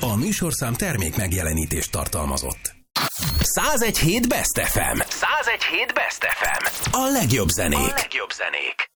A műsorszám termék megjelenítést tartalmazott. 101.7 Best FM. 101.7 Best FM. A legjobb zenék.